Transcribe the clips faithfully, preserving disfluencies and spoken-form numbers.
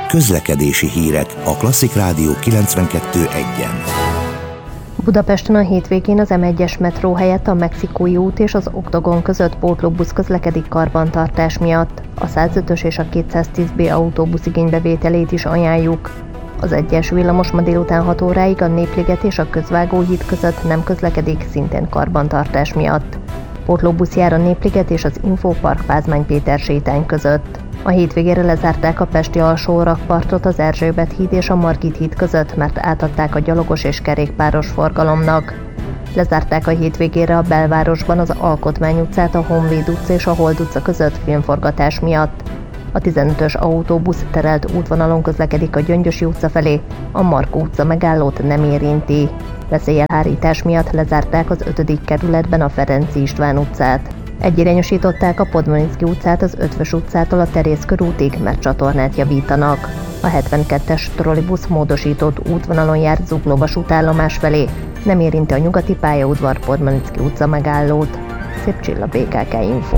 Közlekedési hírek a Klasszik Rádió kilencvenkettő egyen. Budapesten a hétvégén az em egyes metró helyett a Mexikói út és az Oktogon között pótlóbusz közlekedik karbantartás miatt. A százötös és a kétszáztíz bé autóbusz igénybevételét is ajánljuk. Az egyes villamos ma délután hat óráig a Népliget és a Közvágóhíd között nem közlekedik, szintén karbantartás miatt. Pótlóbusz jár a Népliget és az Infopark Pázmány Péter sétány között. A hétvégére lezárták a pesti alsó rakpartot az Erzsébet híd és a Margit híd között, mert átadták a gyalogos és kerékpáros forgalomnak. Lezárták a hétvégére a belvárosban az Alkotmány utcát, a Honvéd utca és a Hold utca között filmforgatás miatt. A tizenötös autóbusz terelt útvonalon közlekedik a Gyöngyösi utca felé, a Markó utca megállót nem érinti. Veszélyelhárítás miatt lezárták az ötödik kerületben a Ferenczy István utcát. Egyirányosították a Podmanicki utcát az Ötvös utcától a Terész körútig, mert csatornát javítanak. A hetvenkettes trollibusz módosított útvonalon jár Zuglóvasútállomás felé, nem érinti a nyugati pályaudvar Podmanicki utca megállót. Szép Csilla, bé ká ká Info.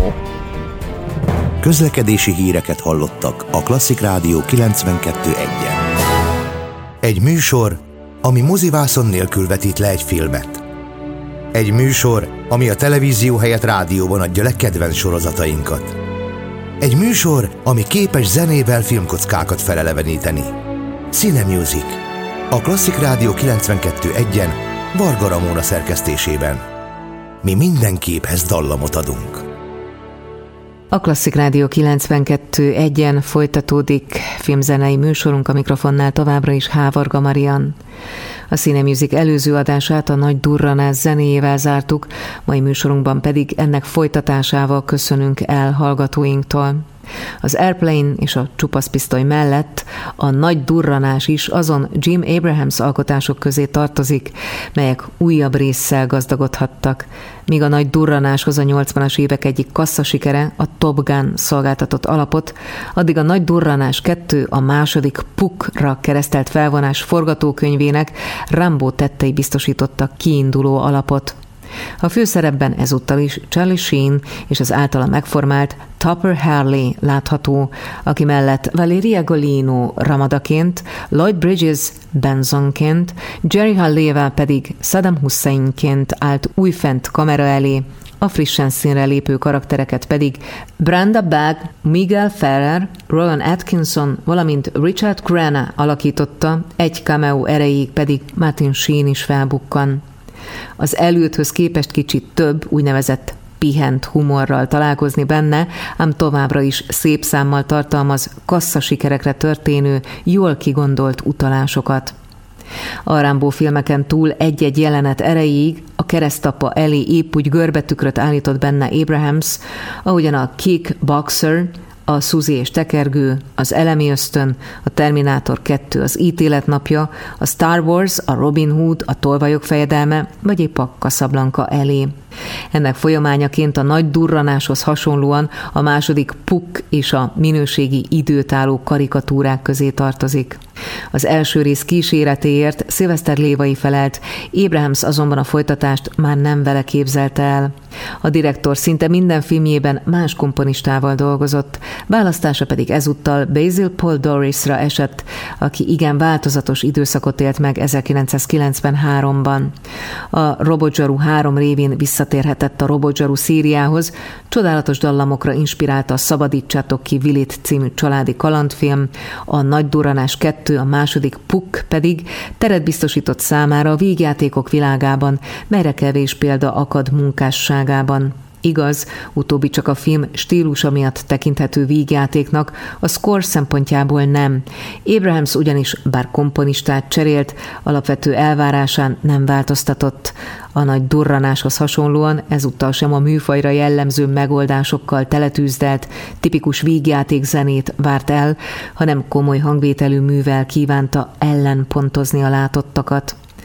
Közlekedési híreket hallottak a Klasszik Rádió kilencvenkettő egyen. Egy műsor, ami mozivászon nélkül vetít le egy filmet. Egy műsor, ami a televízió helyett rádióban adja le kedvenc sorozatainkat. Egy műsor, ami képes zenével filmkockákat feleleveníteni. Cinemusic. A Klasszik Rádió kilencvenkettő egyen Varga Ramóna szerkesztésében. Mi minden képhez dallamot adunk. A Klasszik Rádió kilencvenkettő egyen folytatódik filmzenei műsorunk, a mikrofonnál továbbra is H. Varga Marian. A Cinemusic előző adását a Nagy Durranás zenéjével zártuk, mai műsorunkban pedig ennek folytatásával köszönünk el hallgatóinktól. Az Airplane és a Csupasz pisztoly mellett a Nagy Durranás is azon Jim Abrahams alkotások közé tartozik, melyek újabb résszel gazdagodhattak, míg a Nagy Durranáshoz a nyolcvanas évek egyik kasszasikere, a Top Gun szolgáltatott alapot, addig a Nagy Durranás kettő a második Puckra keresztelt felvonás forgatókönyvének Rambo tettei biztosítottak kiinduló alapot. A főszerepben ezúttal is Charlie Sheen és az általa megformált Topper Harley látható, aki mellett Valeria Golino Ramadaként, Lloyd Bridges Bensonként, Jerry Hall-ével pedig Saddam Husseinként állt újfent kamera elé, a frissen színre lépő karaktereket pedig Brenda Bagg, Miguel Ferrer, Rowan Atkinson, valamint Richard Crenna alakította, egy cameo erejéig pedig Martin Sheen is felbukkan. Az elődhöz képest kicsit több úgynevezett pihent humorral találkozni benne, ám továbbra is szép számmal tartalmaz kasszasikerekre történő, jól kigondolt utalásokat. A Rambo filmeken túl egy-egy jelenet erejéig a keresztapa elé épp úgy görbetükröt állított benne Abrahams, ahogyan a Kickboxer, a Suzy és Tekergő, az Elemi ösztön, a Terminátor kettő, az Ítélet napja, a Star Wars, a Robin Hood, a Tolvajok fejedelme, vagy épp a Casablanca elé. Ennek folyamányaként a Nagy Durranáshoz hasonlóan a második Puck és a minőségi időtálló karikatúrák közé tartozik. Az első rész kíséretéért Sylvester Lévai felelt, Abrahams azonban a folytatást már nem vele képzelte el. A direktor szinte minden filmjében más komponistával dolgozott, választása pedig ezúttal Basil Paul Dorisra esett, aki igen változatos időszakot élt meg ezerkilencszázkilencvenháromban. A Robot Zsaru három révén visszatérhetett a Robot Zsaru szériához, csodálatos dallamokra inspirálta a Szabadítsátok ki Willit című családi kalandfilm, a Nagy Durranás kettő, a második Puck pedig teret biztosított számára a vígjátékok világában, melyre kevés példa akad munkásságában. Igaz, utóbbi csak a film stílusa miatt tekinthető vígjátéknak, a score szempontjából nem. Abrahams ugyanis, bár komponistát cserélt, alapvető elvárásán nem változtatott. A Nagy Durranáshoz hasonlóan ezúttal sem a műfajra jellemző megoldásokkal teletűzdelt, tipikus vígjáték zenét várt el, hanem komoly hangvételű művel kívánta ellenpontozni a látottakat.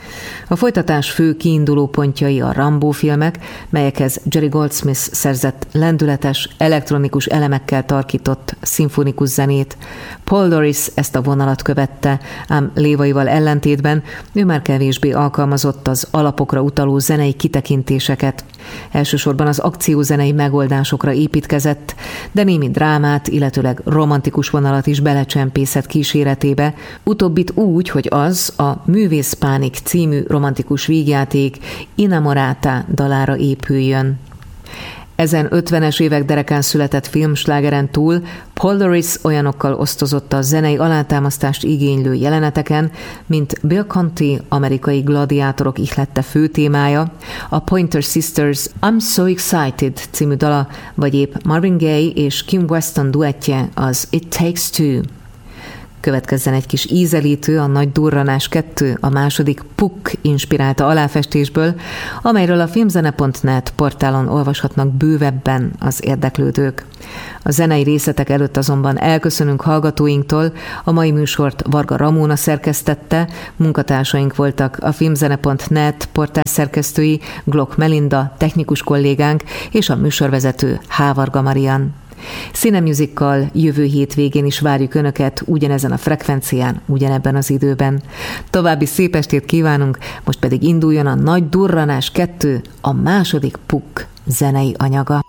A folytatás fő kiinduló pontjai a Rambo filmek, melyekhez Jerry Goldsmith szerzett lendületes, elektronikus elemekkel tarkított szimfonikus zenét. Paul Doris ezt a vonalat követte, ám lévaival ellentétben ő már kevésbé alkalmazott az alapokra utaló zenei kitekintéseket. Elsősorban az akciózenei megoldásokra építkezett, de némi drámát, illetőleg romantikus vonalat is belecsempészett kíséretébe, utóbbit úgy, hogy az a Művészpánik című romantikus vígjáték Innamorata dalára épüljön. Ezen ötvenes évek derekán született filmslágeren túl Paul Doris olyanokkal osztozott a zenei alátámasztást igénylő jeleneteken, mint Bill Conti amerikai gladiátorok ihlette főtémája, a Pointer Sisters I'm So Excited című dala, vagy épp Marvin Gaye és Kim Weston duettje, az It Takes Two. Következzen egy kis ízelítő, a Nagy Durranás kettő, a második Puck inspirálta aláfestésből, amelyről a filmzene pont net portálon olvashatnak bővebben az érdeklődők. A zenei részletek előtt azonban elköszönünk hallgatóinktól, a mai műsort Varga Ramóna szerkesztette, munkatársaink voltak a filmzene pont net portál szerkesztői, Glock Melinda, technikus kollégánk és a műsorvezető H. Varga Marian. Cinemusical jövő hétvégén is várjuk Önöket ugyanezen a frekvencián, ugyanebben az időben. További szép estét kívánunk, most pedig induljon a Nagy Durranás kettő, a második Puck zenei anyaga.